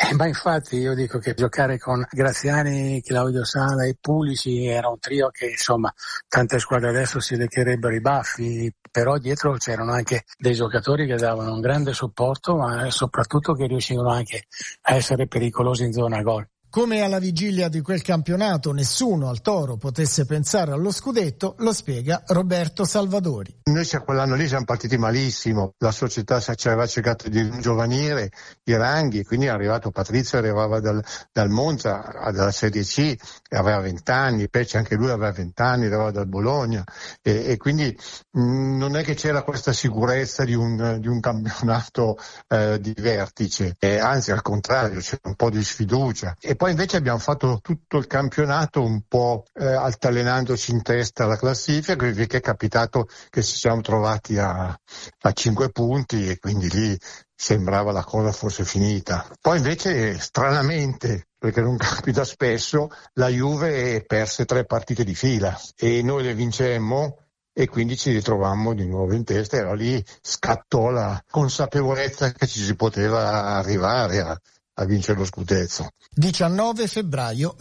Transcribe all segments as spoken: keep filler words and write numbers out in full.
Eh, ma infatti io dico che giocare con Graziani, Claudio Sala e Pulici era un trio che insomma tante squadre adesso si leccherebbero i baffi, però dietro c'erano anche dei giocatori che davano un grande supporto, ma soprattutto che riuscivano anche a essere pericolosi in zona gol. Come alla vigilia di quel campionato nessuno al Toro potesse pensare allo scudetto, lo spiega Roberto Salvadori. Noi quell'anno lì siamo partiti malissimo, la società ci aveva cercato di ringiovanire i ranghi, quindi è arrivato Patrizio, arrivava dal, dal Monza, dalla Serie C, aveva vent'anni, Pecci anche lui aveva vent'anni, arrivava dal Bologna e, e quindi mh, non è che c'era questa sicurezza di un, di un campionato eh, di vertice, eh, anzi al contrario c'era un po' di sfiducia. E poi invece abbiamo fatto tutto il campionato un po' eh, altalenandoci in testa alla classifica, che è capitato che ci siamo trovati a, a cinque punti e quindi lì sembrava la cosa fosse finita. Poi invece stranamente, perché non capita spesso, la Juve perse tre partite di fila e noi le vincemmo e quindi ci ritrovammo di nuovo in testa e lì scattò la consapevolezza che ci si poteva arrivare a a vincere lo scudetto. diciannove febbraio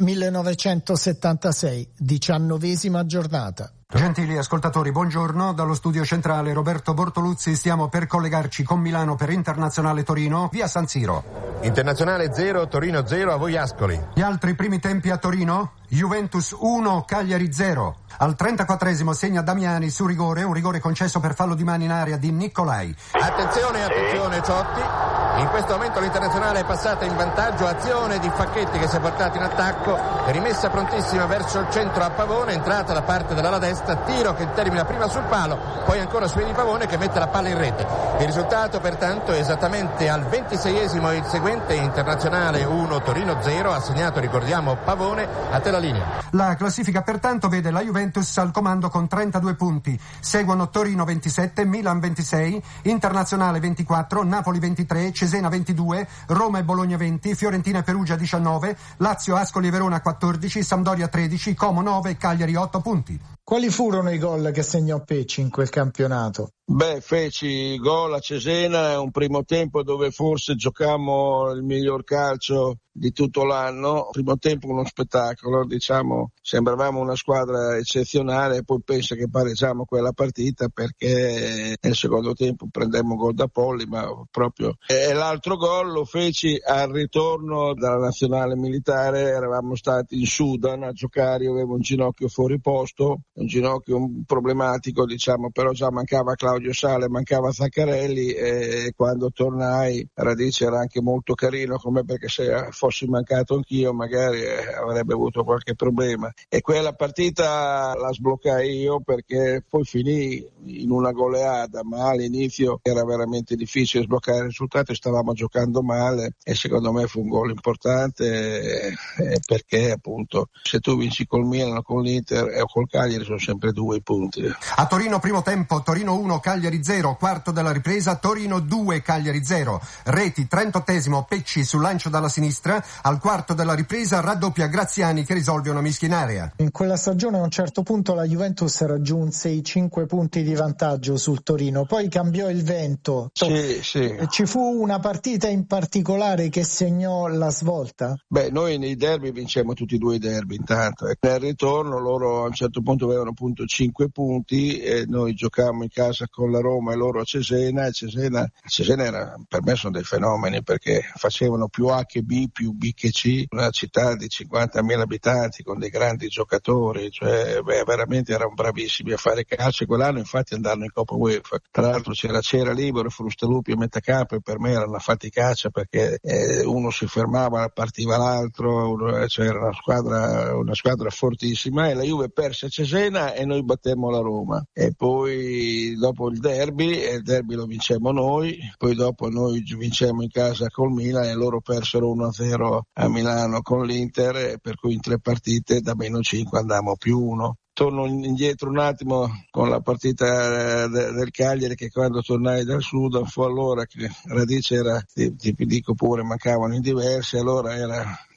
millenovecentosettantasei, diciannovesima giornata. Gentili ascoltatori, buongiorno. Dallo studio centrale Roberto Bortoluzzi stiamo per collegarci con Milano per Internazionale Torino via San Siro. Internazionale zero, Torino zero, a voi Ascoli. Gli altri primi tempi a Torino? Juventus uno, Cagliari zero. Al trentaquattresimo segna Damiani su rigore, un rigore concesso per fallo di mano in area di Nicolai. Attenzione, attenzione Ciotti. In questo momento l'Internazionale è passata in vantaggio, azione di Facchetti che si è portato in attacco, rimessa prontissima verso il centro a Pavone, entrata da parte dell'ala destra, tiro che termina prima sul palo, poi ancora su di Pavone che mette la palla in rete. Il risultato pertanto è esattamente al ventiseiesimo il seguente, Internazionale uno, Torino zero, ha segnato, ricordiamo, Pavone. A te la linea. La classifica pertanto vede la Juventus al comando con trentadue punti, seguono Torino ventisette, Milan ventisei, Internazionale ventiquattro, Napoli ventitré, Cesena ventidue, Roma e Bologna venti, Fiorentina e Perugia diciannove, Lazio, Ascoli e Verona quattordici, Sampdoria tredici, Como nove, Cagliari otto punti. Quali furono i gol che segnò Pecci in quel campionato? Beh, feci gol a Cesena, un primo tempo dove forse giocammo il miglior calcio di tutto l'anno, primo tempo uno spettacolo, diciamo, sembravamo una squadra eccezionale e poi penso che pareggiamo quella partita perché nel secondo tempo prendemmo gol da Polli, ma proprio. E l'altro gol lo feci al ritorno dalla nazionale militare, eravamo stati in Sudan a giocare, io avevo un ginocchio fuori posto, un ginocchio problematico, diciamo, però già mancava Claudio Sale, mancava Zaccarelli e quando tornai Radice era anche molto carino con me perché se fossi mancato anch'io magari avrebbe avuto qualche problema e quella partita la sbloccai io perché poi finì in una goleada, ma all'inizio era veramente difficile sbloccare il risultato e stavamo giocando male e secondo me fu un gol importante eh, perché appunto se tu vinci col Milan o con l'Inter o col Cagliari sono sempre due i punti. A Torino primo tempo, Torino uno, Cagliari zero, quarto della ripresa, Torino due, Cagliari zero, reti trentottesimo, Pecci sul lancio dalla sinistra, al quarto della ripresa raddoppia Graziani che risolve una mischia in area. In quella stagione a un certo punto la Juventus raggiunse i cinque punti di vantaggio sul Torino, poi cambiò il vento. Sì, sì. Ci fu una partita in particolare che segnò la svolta? Beh, noi nei derby vincemmo tutti e due i derby intanto e nel ritorno loro a un certo punto avevano appunto cinque punti e noi giocavamo in casa con la Roma e loro a Cesena e Cesena, Cesena era, per me sono dei fenomeni perché facevano più A che B, più B che C, una città di cinquantamila abitanti con dei grandi giocatori, cioè beh, veramente erano bravissimi a fare calcio e quell'anno infatti andarono in Coppa UEFA. Tra l'altro c'era Cera Libero, Frustalupi a metà campo e per me era una faticaccia perché eh, uno si fermava, partiva l'altro, uno, cioè era una squadra, una squadra fortissima e la Juve perse a Cesena e noi battemmo la Roma e poi dopo il derby, e il derby lo vincemmo noi, poi dopo noi vincemmo in casa col Milan e loro persero uno a zero a Milano con l'Inter, per cui in tre partite da meno cinque andammo più uno. Torno indietro un attimo con la partita de- del Cagliari che quando tornai dal Sudan fu allora che Radice era, ti, ti dico pure, mancavano in diversi, allora era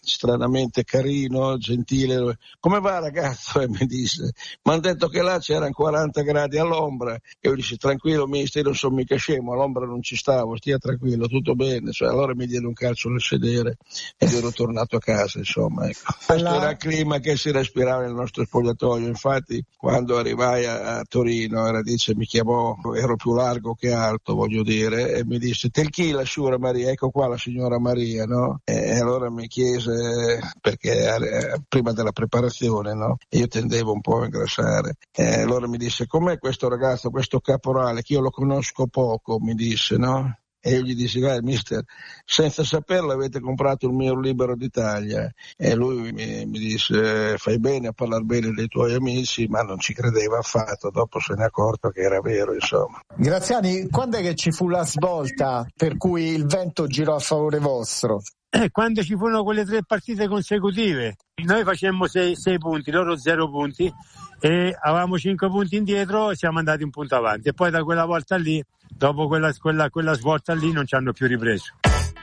stranamente carino, gentile. Come va ragazzo? E mi disse, mi hanno detto che là c'erano quaranta gradi all'ombra, e io dissi tranquillo mister, non sono mica scemo, all'ombra non ci stavo, stia tranquillo, tutto bene. Cioè, allora mi diede un calcio nel sedere ed ero tornato a casa, insomma, ecco. Questo era il clima che si respirava nel nostro spogliatoio. Infatti quando arrivai a, a Torino era, dice, mi chiamò, ero più largo che alto, voglio dire, e mi disse tel chi la signora Maria, ecco qua la signora Maria, no? E allora mi chiese, perché era prima della preparazione, no? E io tendevo un po' a ingrassare, e allora mi disse com'è questo ragazzo, questo caporale, che io lo conosco poco, mi disse, no? E io gli dissi, guarda mister, senza saperlo avete comprato il mio Libero d'Italia. E lui mi, mi disse, fai bene a parlare bene dei tuoi amici, ma non ci credeva affatto, dopo se ne è accorto che era vero, insomma. Graziani, quando è che ci fu la svolta per cui il vento girò a favore vostro? Eh, quando ci furono quelle tre partite consecutive. Noi facemmo sei, sei punti, loro zero punti, e avevamo cinque punti indietro e siamo andati un punto avanti. E poi da quella volta lì, dopo quella, quella, quella svolta lì, non ci hanno più ripreso.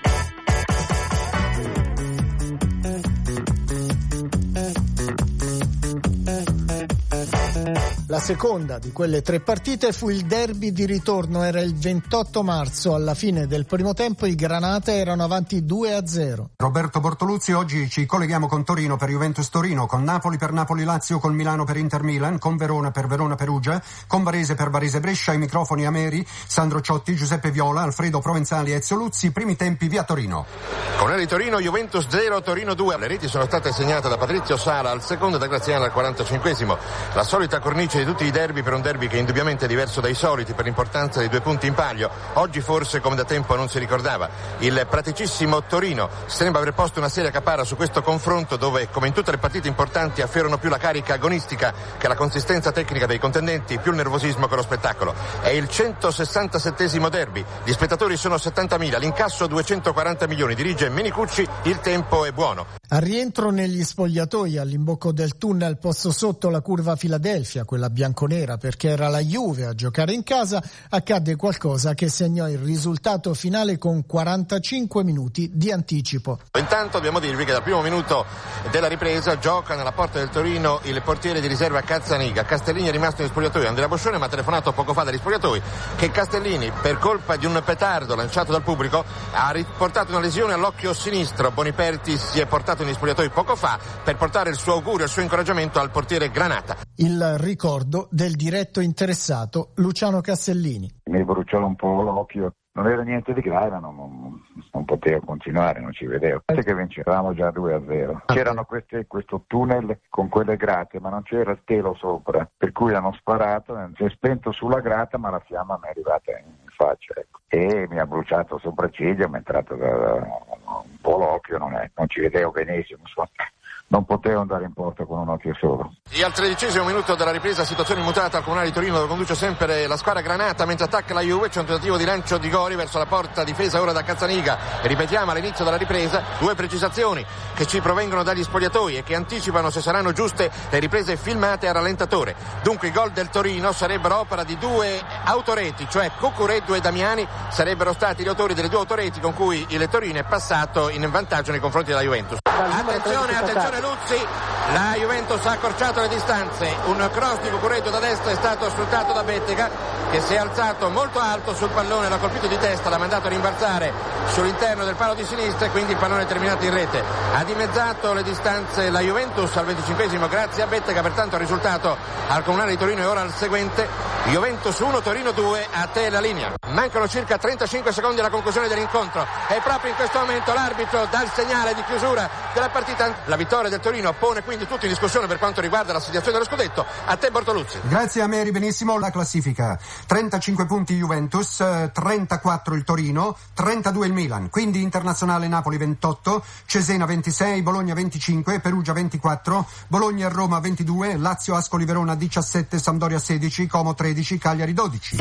La seconda di quelle tre partite fu il derby di ritorno, era il ventotto marzo, alla fine del primo tempo i Granata erano avanti due a zero. Roberto Bortoluzzi, oggi ci colleghiamo con Torino per Juventus Torino, con Napoli per Napoli Lazio, con Milano per Inter Milan, con Verona per Verona Perugia, con Varese per Varese Brescia, ai microfoni Ameri, Sandro Ciotti, Giuseppe Viola, Alfredo Provenzali e Ezio Luzzi, primi tempi via Torino. Comunale di Torino, Juventus zero, Torino due. Le reti sono state segnate da Patrizio Sala al secondo e da Graziano al quarantacinquesimo. La solita cornice di tutti i derby per un derby che indubbiamente è diverso dai soliti per l'importanza dei due punti in palio. Oggi forse, come da tempo non si ricordava, il praticissimo Torino sembra aver posto una seria capara su questo confronto dove, come in tutte le partite importanti, affiorano più la carica agonistica che la consistenza tecnica dei contendenti, più il nervosismo che lo spettacolo. È il centosessantasettesimo derby, gli spettatori sono settantamila, l'incasso duecentoquaranta milioni, dirige Menicucci, il tempo è buono. A rientro negli spogliatoi, all'imbocco del tunnel posto sotto la curva Filadelfia, quella bianconera perché era la Juve a giocare in casa, accadde qualcosa che segnò il risultato finale con quarantacinque minuti di anticipo. Intanto dobbiamo dirvi che dal primo minuto della ripresa gioca nella porta del Torino il portiere di riserva Cazzaniga. Castellini è rimasto in spogliatoio, Andrea Boscione mi ha telefonato poco fa dagli spogliatoi che Castellini, per colpa di un petardo lanciato dal pubblico, ha riportato una lesione all'occhio sinistro. Boniperti si è portato negli spogliatoi poco fa per portare il suo augurio e il suo incoraggiamento al portiere Granata. Il ricordo del diretto interessato Luciano Castellini. Mi bruciò un po' l'occhio, non era niente di grave, non, non, non potevo continuare, non ci vedevo. Penso che vincevamo già due a zero. C'erano queste, questo tunnel con quelle grate, ma non c'era il telo sopra, per cui hanno sparato, si è spento sulla grata, ma la fiamma mi è arrivata in faccia, ecco. E mi ha bruciato il sopracciglio, mi è entrato da, da, un po' l'occhio, non, è, non ci vedevo benissimo, insomma. Non potevo andare in porta con un occhio solo. E al tredicesimo minuto della ripresa, situazione immutata al Comunale di Torino, dove conduce sempre la squadra Granata, mentre attacca la Juve. C'è un tentativo di lancio di Gori verso la porta difesa ora da Cazzaniga. E ripetiamo all'inizio della ripresa due precisazioni che ci provengono dagli spogliatoi e che anticipano, se saranno giuste, le riprese filmate a rallentatore. Dunque i gol del Torino sarebbero opera di due autoreti, cioè Cucureddu e Damiani sarebbero stati gli autori delle due autoreti con cui il Torino è passato in vantaggio nei confronti della Juventus. Attenzione, attenzione Luzzi, la Juventus ha accorciato le distanze, un cross di Cucureddu da destra è stato sfruttato da Bettega che si è alzato molto alto sul pallone, l'ha colpito di testa, l'ha mandato a rimbalzare sull'interno del palo di sinistra e quindi il pallone è terminato in rete. Ha dimezzato le distanze la Juventus al venticinquesimo grazie a Bettega, pertanto il risultato al Comunale di Torino è ora il seguente: Juventus uno, Torino due, a te la linea. Mancano circa trentacinque secondi alla conclusione dell'incontro e proprio in questo momento l'arbitro dà il segnale di chiusura della partita. La vittoria del Torino pone quindi tutto in discussione per quanto riguarda l'assegnazione dello scudetto. A te Bortoluzzi. Grazie a Meri, benissimo. La classifica: trentacinque punti Juventus, trentaquattro il Torino, trentadue il Milan, quindi Internazionale Napoli ventotto, Cesena ventisei, Bologna venticinque, Perugia ventiquattro, Bologna e Roma ventidue, Lazio Ascoli Verona diciassette, Sampdoria sedici, Como tredici, Cagliari dodici.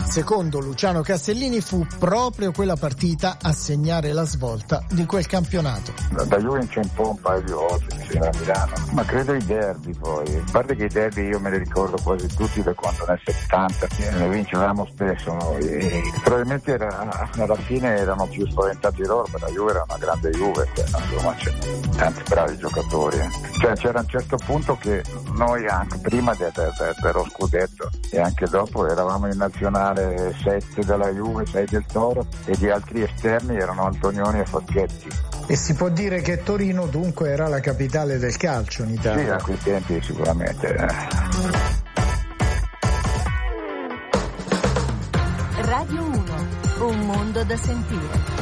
Secondo Luciano Castellini fu proprio quella partita a segnare la svolta di quel campionato. Da Juve c'è un po' un paio di volte a Milano, ma credo i derby poi. A parte che i derby io me li ricordo quasi tutti da quando nel settanta ne vincevamo spesso noi. E probabilmente era, alla fine erano più spaventati loro, perché la Juve era una grande Juve, insomma c'è tanti bravi giocatori. Eh. Cioè c'era un certo punto che noi anche prima de, de, de, dello scudetto e anche dopo eravamo in nazionale sette della Juve, sei del Toro e gli altri esterni erano Antonioni e Facchetti. E si può dire che Torino dunque era la capitale del calcio in Italia? Sì, a quei tempi sicuramente. Radio uno, un mondo da sentire.